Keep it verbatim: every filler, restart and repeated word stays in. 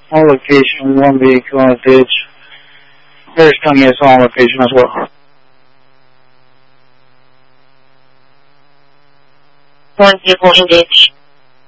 On location, one vehicle on the ditch. There's coming is on location as well. One vehicle in ditch.